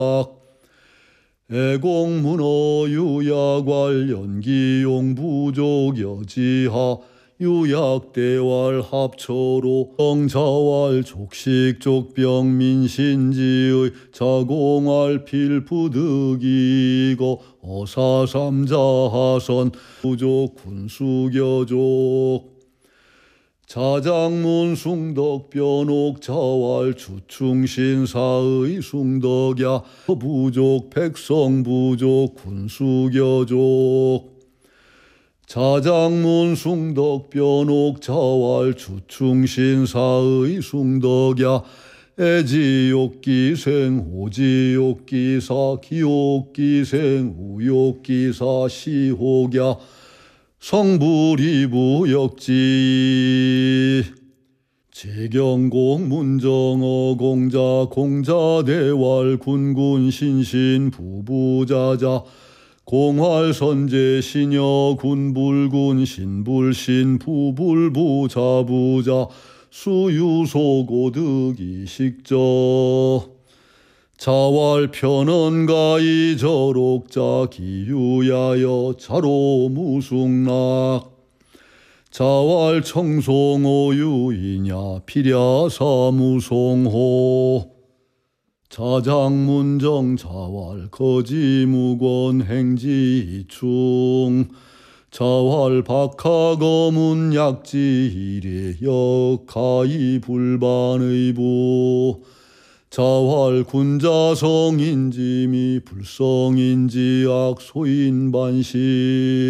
애공문어 유약관련기용 부족여지하 유약대왈 합초로 정자왈 족식족병 민신지의 자공할 필부득이거 어사삼자하선 부족 군수교족 자장문 숭덕변옥 자왈 주충신사의 숭덕야 부족 백성부족 군수교족 자장문 숭덕변옥 자왈 주충신사의 숭덕야 애지욕기생 오지욕기사 기욕기생 우욕기사 시혹야 성불이부역지 제경공 문정어 공자 공자대왈 군군신신 부부자자 공활선제 신여 군불군 신불신 부불부자부자 수유소고득이식저 자왈 편언가이 저록자 기유야여 자로무숭락 자왈 청송오유이냐 피랴사무송호 자장문정 자왈 거지무권 행지이충 자왈 박하거문 약지이래 역하이 불반의부 자활 군자성인지미 불성인지 악소인반시